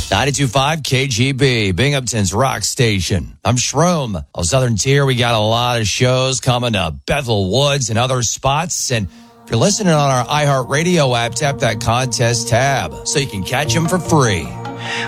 92.5 KGB, Binghamton's rock station. I'm Shroom. On Southern Tier, we got a lot of shows coming to Bethel Woods and other spots. And if you're listening on our iHeartRadio app, tap that contest tab so you can catch them for free.